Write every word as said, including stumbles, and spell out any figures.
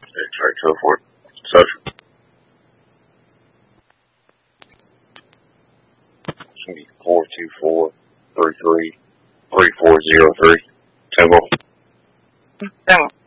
X-ray code for it. Social. It's going to be four two four, three three, three four zero three. Temple. Temple.